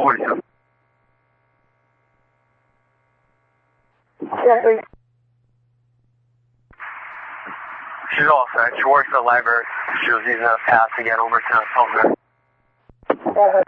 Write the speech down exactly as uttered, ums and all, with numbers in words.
forty-seven. Yeah, please. She's all set. She works at the library. She was using a pass to get over to Salisbury. Uh-huh.